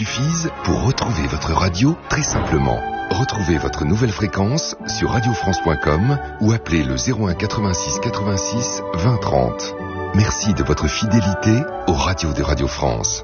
suffisent pour retrouver votre radio très simplement. Retrouvez votre nouvelle fréquence sur radiofrance.com ou appelez le 01 86 86 20 30. Merci de votre fidélité aux radios de Radio France.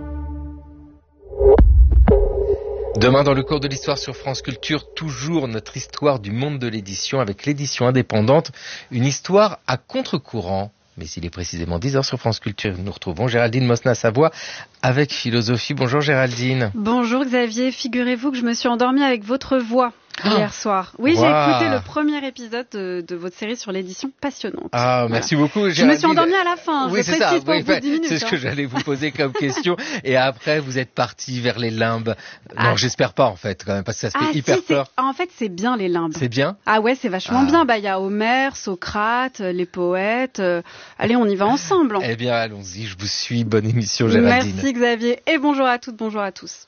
Demain, dans le cours de l'histoire sur France Culture, toujours notre histoire du monde de l'édition avec l'édition indépendante, une histoire à contre-courant. Mais il est précisément 10h sur France Culture. Nous retrouvons Géraldine Mosna-Savoie avec Philosophie. Bonjour Géraldine. Bonjour Xavier, figurez-vous que je me suis endormie avec votre voix hier soir. Oui, j'ai écouté le premier épisode de votre série sur l'édition passionnante. Ah, merci beaucoup Géraldine. Je me suis endormie à la fin, oui, je précise, pas au bout de 10 minutes. C'est ce que j'allais vous poser comme question. Et après, vous êtes parti vers les limbes. Non, j'espère pas en fait, quand même, parce que ça se fait hyper peur. En fait, c'est bien les limbes. C'est bien? Ah ouais, c'est vachement bien. Il y a Homère, Socrate, les poètes. Allez, on y va ensemble. Eh bien, allons-y, je vous suis. Bonne émission Géraldine. Merci Xavier. Et bonjour à toutes, bonjour à tous.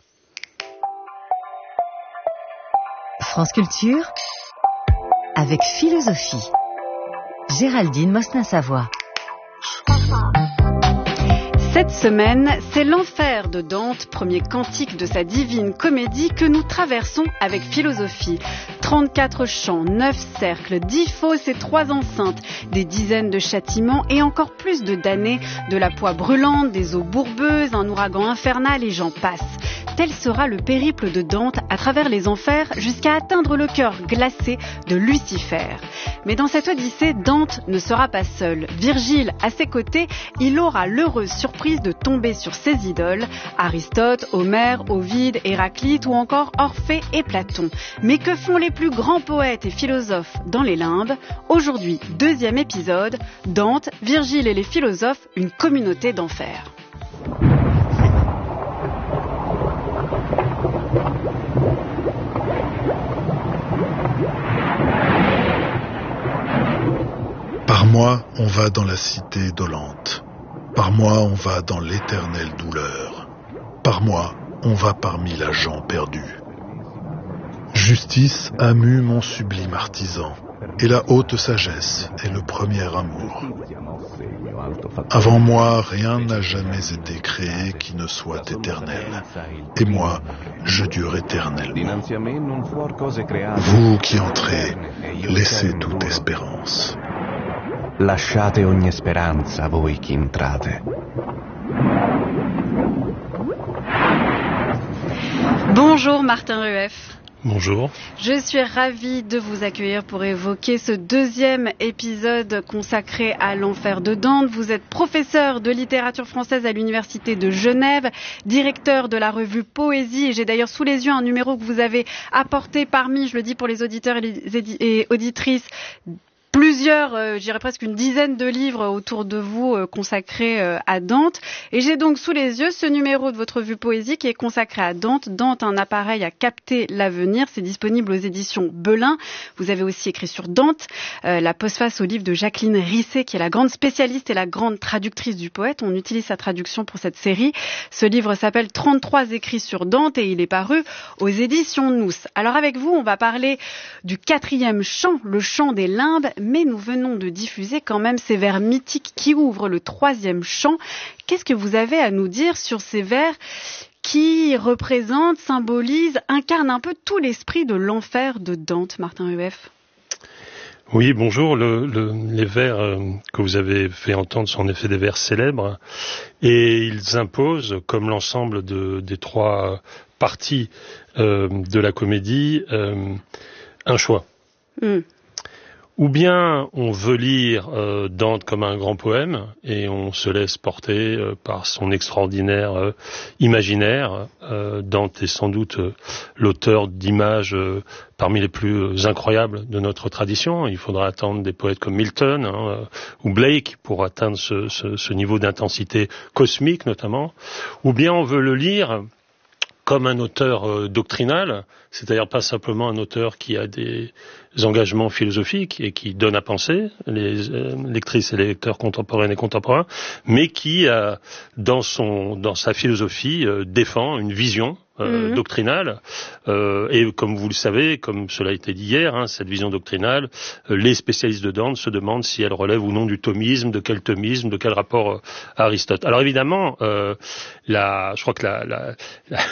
France Culture, avec Philosophie. Géraldine Mosna-Savoie. Cette semaine, c'est l'enfer de Dante, premier cantique de sa divine comédie que nous traversons avec Philosophie. 34 chants, 9 cercles, 10 fosses et 3 enceintes, des dizaines de châtiments et encore plus de damnés, de la poix brûlante, des eaux bourbeuses, un ouragan infernal et j'en passe. Tel sera le périple de Dante à travers les enfers jusqu'à atteindre le cœur glacé de Lucifer. Mais dans cette odyssée, Dante ne sera pas seul. Virgile, à ses côtés, il aura l'heureuse surprise de tomber sur ses idoles, Aristote, Homère, Ovide, Héraclite ou encore Orphée et Platon. Mais que font les plus grands poètes et philosophes dans les limbes? Aujourd'hui, deuxième épisode, Dante, Virgile et les philosophes, une communauté d'enfer. Par moi, on va dans la cité dolente. Par moi, on va dans l'éternelle douleur. Par moi, on va parmi la gent perdue. Justice a mu mon sublime artisan, et la haute sagesse est le premier amour. Avant moi, rien n'a jamais été créé qui ne soit éternel, et moi, je dure éternellement. Vous qui entrez, laissez toute espérance. Lasciate ogni speranza, voi che entrate. Bonjour Martin Rueff. Bonjour. Je suis ravie de vous accueillir pour évoquer ce deuxième épisode consacré à l'enfer de Dante. Vous êtes professeur de littérature française à l'Université de Genève, directeur de la revue Poésie, et j'ai d'ailleurs sous les yeux un numéro que vous avez apporté parmi, je le dis pour les auditeurs et auditrices, plusieurs, je dirais presque une dizaine de livres autour de vous consacrés à Dante. Et j'ai donc sous les yeux ce numéro de votre revue Poésie qui est consacré à Dante. Dante, un appareil à capter l'avenir. C'est disponible aux éditions Belin. Vous avez aussi écrit sur Dante, la postface au livre de Jacqueline Risset, qui est la grande spécialiste et la grande traductrice du poète. On utilise sa traduction pour cette série. Ce livre s'appelle 33 écrits sur Dante et il est paru aux éditions Nous. Alors avec vous, on va parler du 4e chant, le chant des limbes. Mais nous venons de diffuser quand même ces vers mythiques qui ouvrent le 3e chant. Qu'est-ce que vous avez à nous dire sur ces vers qui représentent, symbolisent, incarnent un peu tout l'esprit de l'enfer de Dante, Martin Rueff? Oui, bonjour. Les vers que vous avez fait entendre sont en effet des vers célèbres et ils imposent, comme l'ensemble des 3 parties de la comédie, un choix. Ou bien on veut lire Dante comme un grand poème et on se laisse porter par son extraordinaire imaginaire. Dante est sans doute l'auteur d'images parmi les plus incroyables de notre tradition. Il faudra attendre des poètes comme Milton ou Blake pour atteindre ce niveau d'intensité cosmique notamment. Ou bien on veut le lire comme un auteur doctrinal, c'est-à-dire pas simplement un auteur qui a des engagements philosophiques et qui donne à penser les lectrices et les lecteurs contemporaines et contemporains, mais qui, dans sa philosophie, défend une vision doctrinale. Et comme vous le savez, comme cela a été dit hier, cette vision doctrinale, les spécialistes de Dante se demandent si elle relève ou non du thomisme, de quel rapport à Aristote. Alors évidemment, je crois que